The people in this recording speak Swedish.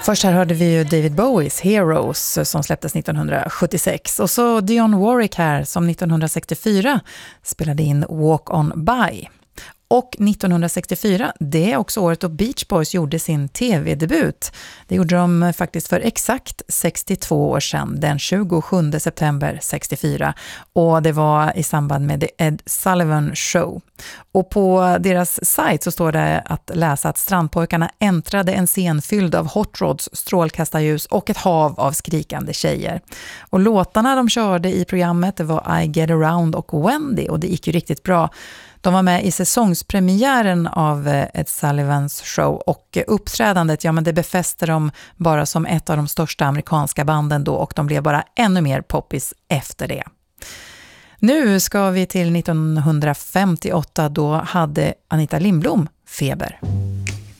Först här hörde vi ju David Bowies Heroes som släpptes 1976 och så Dionne Warwick här som 1964 spelade in Walk On By. Och 1964, det är också året då Beach Boys gjorde sin tv-debut. Det gjorde de faktiskt för exakt 62 år sedan, den 27 september 64. Och det var i samband med The Ed Sullivan Show. Och på deras sajt så står det att läsa att strandpojkarna äntrade en scen fylld av hot rods, strålkastarljus och ett hav av skrikande tjejer. Och låtarna de körde i programmet det var I Get Around och Wendy och det gick ju riktigt bra. De var med i säsongspremiären av Ed Sullivans show och uppträdandet, ja men det befäste dem bara som ett av de största amerikanska banden då och de blev bara ännu mer poppis efter det. Nu ska vi till 1958, då hade Anita Lindblom feber.